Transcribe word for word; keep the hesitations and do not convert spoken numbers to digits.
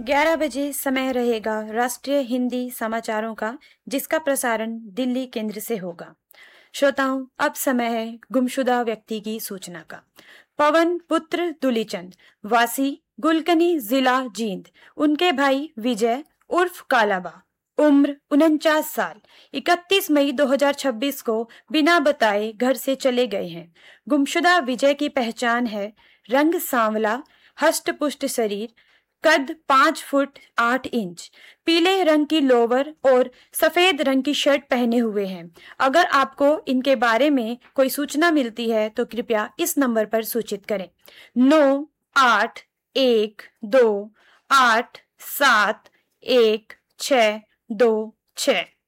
ग्यारह बजे समय रहेगा राष्ट्रीय हिंदी समाचारों का, जिसका प्रसारण दिल्ली केंद्र से होगा। श्रोताओं, अब समय है गुमशुदा व्यक्ति की सूचना का। पवन पुत्र दुलीचंद, वासी गुलकनी, जिला जींद, उनके भाई विजय उर्फ कालाबा, उम्र उनचास साल, इकतीस मई दो हज़ार छब्बीस को बिना बताए घर से चले गए हैं। गुमशुदा विजय की पहचान है रंग सांवला, हष्ट पुष्ट शरीर, कद पांच फुट आठ इंच, पीले रंग की लोवर और सफेद रंग की शर्ट पहने हुए हैं। अगर आपको इनके बारे में कोई सूचना मिलती है तो कृपया इस नंबर पर सूचित करें। नौ आठ एक दो आठ सात एक छ दो छ।